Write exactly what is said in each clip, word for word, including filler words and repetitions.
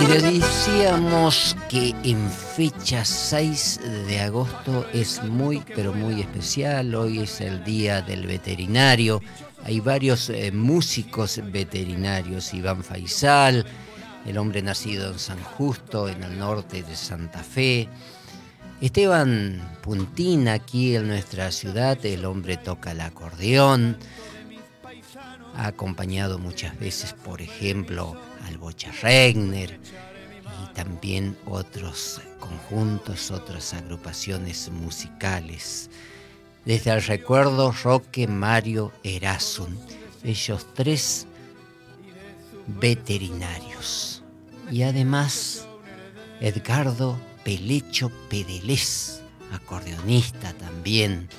Le decíamos que en fecha seis de agosto es muy, pero muy especial. Hoy es el Día del Veterinario. Hay varios eh, músicos veterinarios. Iván Faisal, el hombre nacido en San Justo, en el norte de Santa Fe. Esteban Puntina, aquí en nuestra ciudad, el hombre toca el acordeón. Ha acompañado muchas veces, por ejemplo, al Bocha Regner y también otros conjuntos, otras agrupaciones musicales. Desde el recuerdo, Roque, Mario, Erasun, ellos tres veterinarios. Y además, Edgardo Pelecho Pedelés, acordeonista también.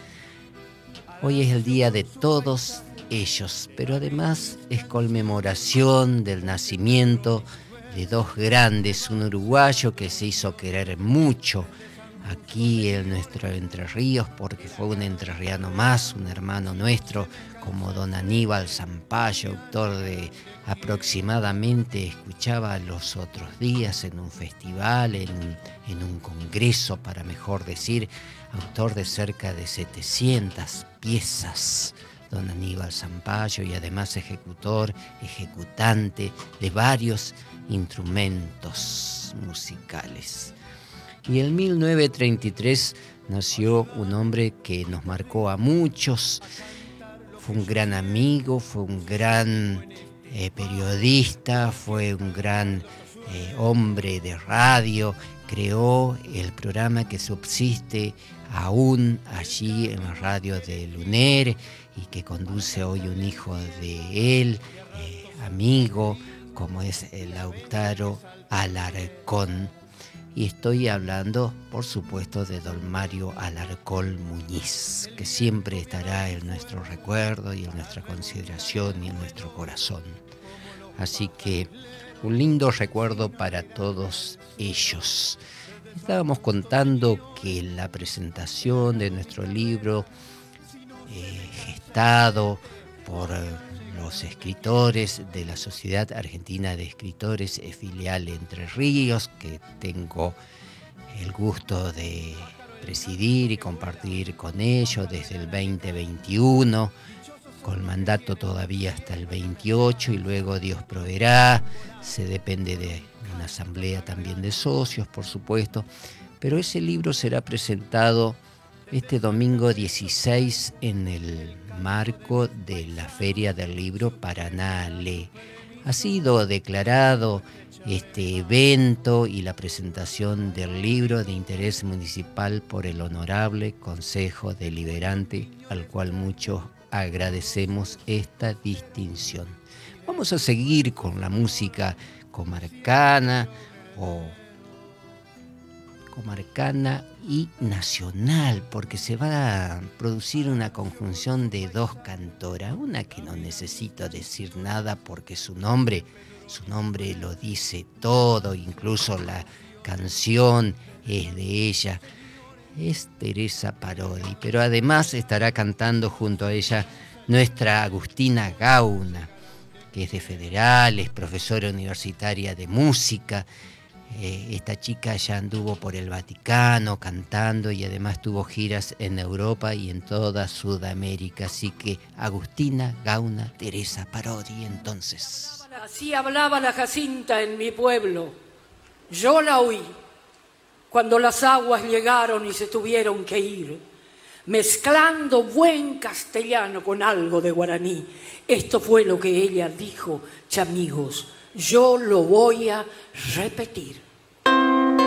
Hoy es el día de todos ellos, pero además es conmemoración del nacimiento de dos grandes, un uruguayo que se hizo querer mucho aquí en nuestro Entre Ríos porque fue un entrerriano más, un hermano nuestro, como don Aníbal Zampayo, autor de aproximadamente, escuchaba los otros días en un festival, en, en un congreso, para mejor decir, autor de cerca de setecientas piezas, don Aníbal Zampayo, y además ejecutor, ejecutante de varios instrumentos musicales. Y en mil novecientos treinta y tres nació un hombre que nos marcó a muchos. Fue un gran amigo, fue un gran eh, periodista, fue un gran eh, hombre de radio. Creó el programa que subsiste aún allí en la radio de Luner y que conduce hoy un hijo de él, eh, amigo, como es el Lautaro Alarcón. Y estoy hablando, por supuesto, de don Mario Alarcón Muñiz, que siempre estará en nuestro recuerdo y en nuestra consideración y en nuestro corazón. Así que un lindo recuerdo para todos ellos. Estábamos contando que la presentación de nuestro libro, eh, gestado por los escritores de la Sociedad Argentina de Escritores, filial Entre Ríos, que tengo el gusto de presidir y compartir con ellos desde el veinte veintiuno, con mandato todavía hasta el veintiocho, y luego Dios proveerá, se depende de una asamblea también de socios, por supuesto, pero ese libro será presentado este domingo dieciséis en el marco de la Feria del Libro Paraná Le. Ha sido declarado este evento y la presentación del libro de interés municipal por el Honorable Consejo Deliberante, al cual muchos agradecemos esta distinción. Vamos a seguir con la música comarcana o comarcana y nacional, porque se va a producir una conjunción de dos cantoras, una que no necesito decir nada porque su nombre, su nombre lo dice todo, incluso la canción es de ella, es Teresa Parodi, pero además estará cantando junto a ella nuestra Agustina Gauna, que es de Federal, es profesora universitaria de música. Eh, esta chica ya anduvo por el Vaticano cantando y además tuvo giras en Europa y en toda Sudamérica. Así que Agustina Gauna, Teresa Parodi, entonces. Así hablaba la Jacinta en mi pueblo. Yo la oí cuando las aguas llegaron y se tuvieron que ir, mezclando buen castellano con algo de guaraní. Esto fue lo que ella dijo, chamigos. Yo lo voy a repetir.